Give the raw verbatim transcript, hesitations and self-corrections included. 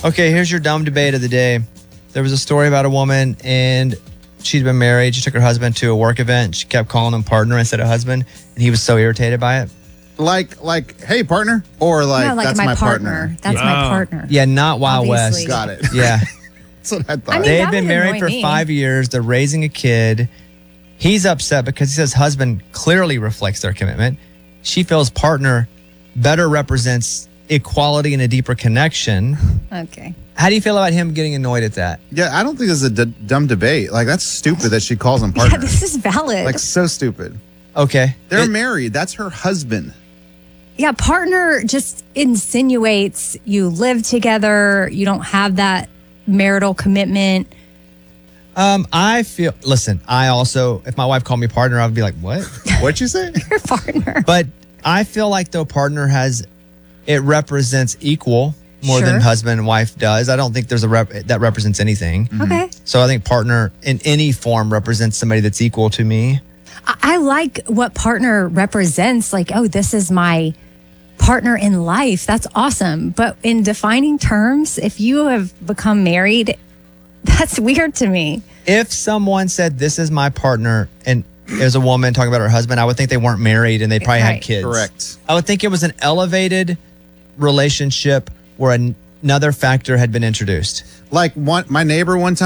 Okay, here's your dumb debate of the day. There was a story about a woman, and she'd been married. She took her husband to a work event. She kept calling him partner instead of husband, and he was so irritated by it. Like, like, hey, partner? Or like, no, like that's my, my partner. partner. That's Oh. my partner. Yeah, not Wild Obviously. West. Got it. Yeah. That's what I thought. I mean, They've that been would married annoy for me. five years. They're raising a kid. He's upset because he says husband clearly reflects their commitment. She feels partner better represents equality and a deeper connection. Okay. How do you feel about him getting annoyed at that? yeah, I don't think this is a d- dumb debate. Like, that's stupid that she calls him partner. Yeah, this is valid. Like, so stupid. Okay. They're It- married. That's her husband. yeah, partner just insinuates you live together. You don't have that marital commitment. um, I feel, listen, I also, if my wife called me partner, I'd be like, what? What'd you say? Your partner. But I feel like though partner has, it represents equal more Sure. than husband and wife does. I don't think there's a rep that represents anything. Okay. So I think partner in any form represents somebody that's equal to me. I, I like what partner represents. Like, oh, this is my partner in life. That's awesome. But in defining terms, if you have become married, that's weird to me. If someone said, this is my partner, and there's a woman talking about her husband, I would think they weren't married and they probably Right. had kids. Correct. I would think it was an elevated relationship where an- another factor had been introduced. Like, one, my neighbor one time.